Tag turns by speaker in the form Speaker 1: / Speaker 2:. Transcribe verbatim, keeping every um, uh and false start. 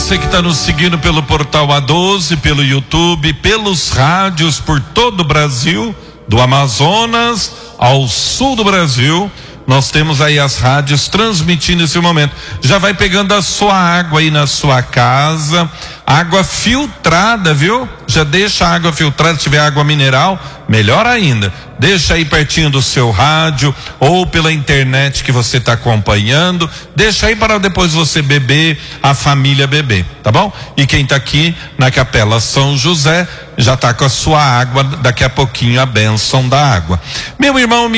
Speaker 1: você que está nos seguindo pelo portal A doze, pelo YouTube, pelos rádios por todo o Brasil, do Amazonas ao sul do Brasil, nós temos aí as rádios transmitindo esse momento. Já vai pegando a sua água aí na sua casa, água filtrada, viu? Já deixa a água filtrada, se tiver água mineral, melhor ainda. Deixa aí pertinho do seu rádio ou pela internet que você está acompanhando. Deixa aí para depois você beber, a família beber, tá bom? E quem está aqui na Capela São José já está com a sua água, daqui a pouquinho a bênção da água. Meu irmão,